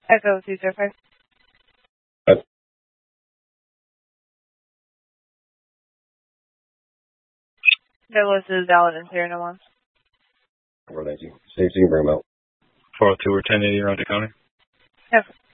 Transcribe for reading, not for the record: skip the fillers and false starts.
Echo 205. Douglas is valid and clear, no one. Thank you. Steve, you can bring him out. 402 or 1080 around the county. Yes.